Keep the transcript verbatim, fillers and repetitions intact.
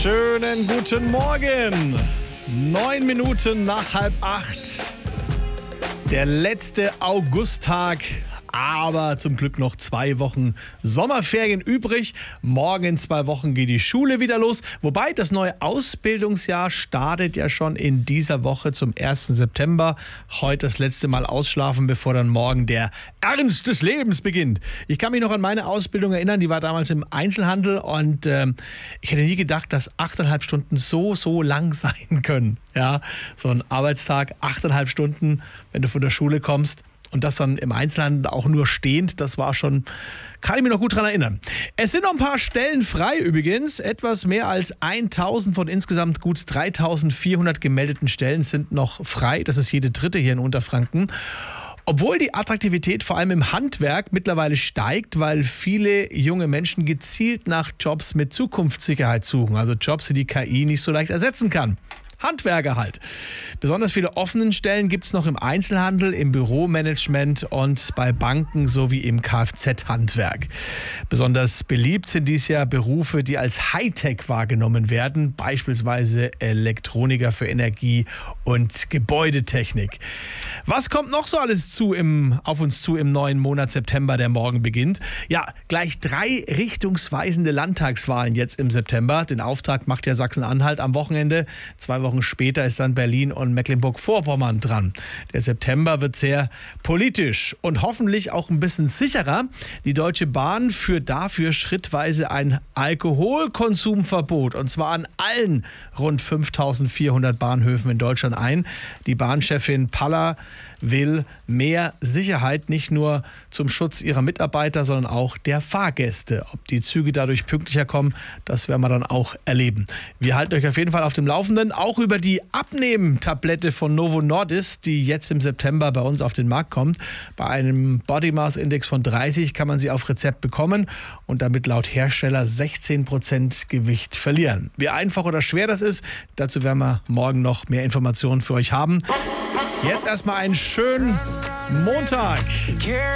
Schönen guten Morgen. Neun Minuten nach halb acht. Der letzte Augusttag. Aber zum Glück noch zwei Wochen Sommerferien übrig. Morgen in zwei Wochen geht die Schule wieder los. Wobei das neue Ausbildungsjahr startet ja schon in dieser Woche zum ersten September. Heute das letzte Mal ausschlafen, bevor dann morgen der Ernst des Lebens beginnt. Ich kann mich noch an meine Ausbildung erinnern. Die war damals im Einzelhandel. Und äh, ich hätte nie gedacht, dass achteinhalb Stunden so, so lang sein können. Ja, so ein Arbeitstag, achteinhalb Stunden, wenn du von der Schule kommst. Und das dann im Einzelhandel auch nur stehend, das war schon, kann ich mich noch gut dran erinnern. Es sind noch ein paar Stellen frei übrigens. Etwas mehr als tausend von insgesamt gut dreitausendvierhundert gemeldeten Stellen sind noch frei. Das ist jede dritte hier in Unterfranken. Obwohl die Attraktivität vor allem im Handwerk mittlerweile steigt, weil viele junge Menschen gezielt nach Jobs mit Zukunftssicherheit suchen. Also Jobs, die die K I nicht so leicht ersetzen kann. Handwerker halt. Besonders viele offene Stellen gibt es noch im Einzelhandel, im Büromanagement und bei Banken sowie im Kfz-Handwerk. Besonders beliebt sind dies Jahr Berufe, die als Hightech wahrgenommen werden, beispielsweise Elektroniker für Energie und Gebäudetechnik. Was kommt noch so alles zu im, auf uns zu im neuen Monat September, der morgen beginnt? Ja, gleich drei richtungsweisende Landtagswahlen jetzt im September. Den Auftrag macht ja Sachsen-Anhalt am Wochenende. Zwei Wochen später ist dann Berlin und Mecklenburg-Vorpommern dran. Der September wird sehr politisch und hoffentlich auch ein bisschen sicherer. Die Deutsche Bahn führt dafür schrittweise ein Alkoholkonsumverbot, und zwar an allen rund fünftausendvierhundert Bahnhöfen in Deutschland ein. Die Bahnchefin Paller will mehr Sicherheit, nicht nur zum Schutz ihrer Mitarbeiter, sondern auch der Fahrgäste. Ob die Züge dadurch pünktlicher kommen, das werden wir dann auch erleben. Wir halten euch auf jeden Fall auf dem Laufenden, auch über die Abnehmen-Tablette von Novo Nordisk, die jetzt im September bei uns auf den Markt kommt. Bei einem Body Mass Index von dreißig kann man sie auf Rezept bekommen und damit laut Hersteller sechzehn Prozent Gewicht verlieren. Wie einfach oder schwer das ist, dazu werden wir morgen noch mehr Informationen für euch haben. Jetzt erstmal einen schönen Montag.